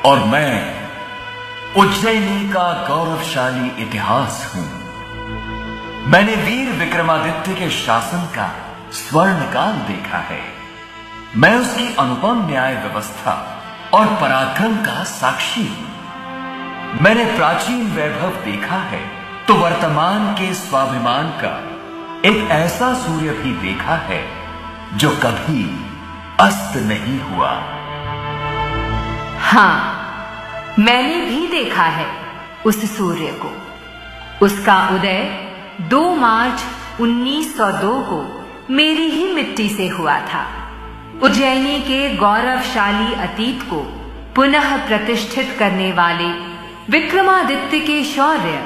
और मैं उज्जैनी का गौरवशाली इतिहास हूं। मैंने वीर विक्रमादित्य के शासन का स्वर्णकाल देखा है। मैं उसकी अनुपम न्याय व्यवस्था और पराक्रम का साक्षी हूं। मैंने प्राचीन वैभव देखा है तो वर्तमान के स्वाभिमान का एक ऐसा सूर्य भी देखा है जो कभी अस्त नहीं हुआ। हां, मैंने भी देखा है उस सूर्य को। उसका उदय 2 मार्च 1902 को मेरी ही मिट्टी से हुआ था। उज्जैनी के गौरवशाली अतीत को पुनः प्रतिष्ठित करने वाले विक्रमादित्य के शौर्य